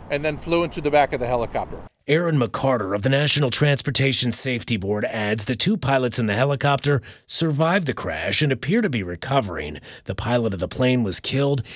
and then flew into the back of the helicopter. Aaron McCarter of the National Transportation Safety Board adds the two pilots in the helicopter survived the crash and appear to be recovering. The pilot of the plane was killed